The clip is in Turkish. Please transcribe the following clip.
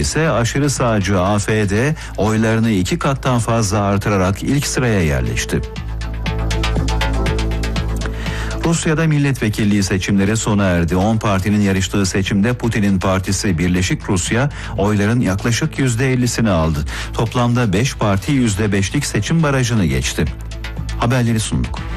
ise aşırı sağcı AfD oylarını 2 kattan fazla artırarak ilk sıraya yerleşti. Rusya'da milletvekilliği seçimleri sona erdi. 10 partinin yarıştığı seçimde Putin'in partisi Birleşik Rusya oyların yaklaşık %50'sini aldı. Toplamda 5 parti %5'lik seçim barajını geçti. Haberleri sunduk.